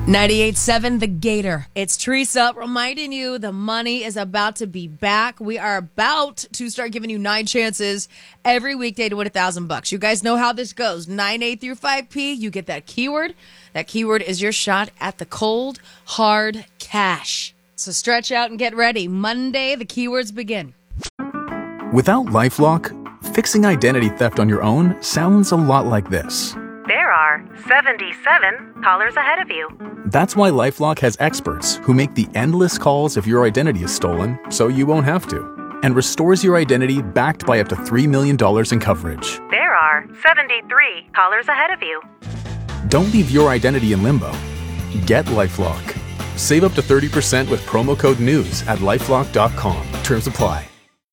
98.7 The Gator. It's Teresa reminding you the money is about to be back. We are about to start giving you 9 chances every weekday to win $1,000. You guys know how this goes. 9A through 5P, you get that keyword. That keyword is your shot at the cold, hard cash. So stretch out and get ready. Monday, the keywords begin. Without LifeLock, fixing identity theft on your own sounds a lot like this. There are 77 callers ahead of you. That's why LifeLock has experts who make the endless calls if your identity is stolen, so you won't have to, and restores your identity backed by up to $3 million in coverage. There are 73 callers ahead of you. Don't leave your identity in limbo. Get LifeLock. Save up to 30% with promo code NEWS at LifeLock.com. Terms apply.